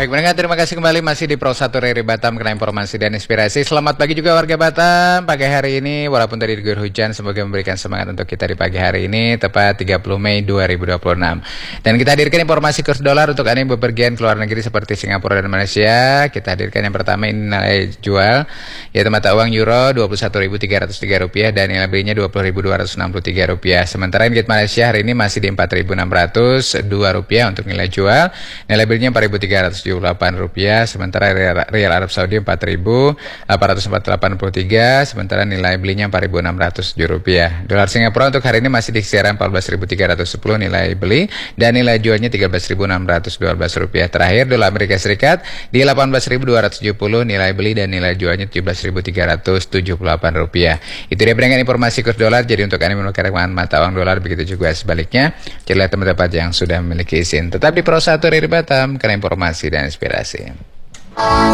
Baik, mendengar terima kasih kembali masih di Pro 1 Riri Batam kena informasi dan inspirasi. Selamat pagi juga warga Batam. Pagi hari ini walaupun tadi diguyur hujan, semoga memberikan semangat untuk kita di pagi hari ini tepat 30 Mei 2026. Dan kita hadirkan informasi kurs dolar untuk Anda yang bepergian ke luar negeri seperti Singapura dan Malaysia. Kita hadirkan yang pertama ini nilai jual yaitu mata uang euro Rp21.303 dan nilai belinya Rp20.263. Sementara ringgit Malaysia hari ini masih di Rp4.602 untuk nilai jual. Nilai belinya Rp4.378, sementara Rial Arab Saudi Rp4.848, sementara nilai belinya Rp4.607. Dolar Singapura untuk hari ini masih di kisaran Rp14.310 nilai beli dan nilai jualnya Rp13.612. Terakhir dolar Amerika Serikat di Rp18.270 nilai beli dan nilai jualnya Rp17.378. Itu dia dengan informasi kurs dolar. Jadi untuk Anda menukar mata uang dolar, begitu juga sebaliknya. Carilah tempat-tempat yang sudah memiliki izin. Tetap di Pro 1 Riri Batam karena informasi dan inspirasi.